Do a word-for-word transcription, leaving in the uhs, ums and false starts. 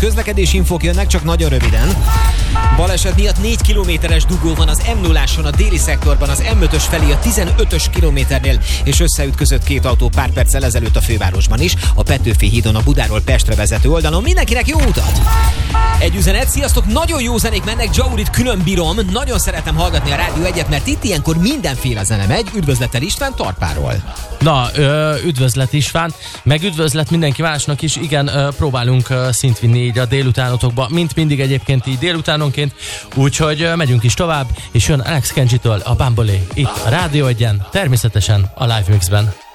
Közlekedési infók jönnek, csak nagyon röviden. Baleset miatt négy kilométeres dugó van az em nulláson a déli szektorban, az em ötös felé a tizenötös kilométernél, és összeütközött két autó pár perccel ezelőtt a fővárosban is, a Petőfi hídon a Budáról Pestre vezető oldalon. Mindenkinek jó utat! Egy üzenet, sziasztok, nagyon jó zenék mennek, Jaurit külön bírom, nagyon szeretem hallgatni a Rádió egyet, mert itt ilyenkor mindenféle zene megy. Üdvözlettel István Tarpáról. Na, ö, üdvözlet István, meg üdvözlet mindenki másnak is. Igen, ö, próbálunk ö, szint vinni így a délutánotokba, mint mindig egyébként így délutánonként, úgyhogy ö, megyünk is tovább, és jön Alex Kenji-től a Bambolé itt a Rádió egyen, természetesen a Live Mixben.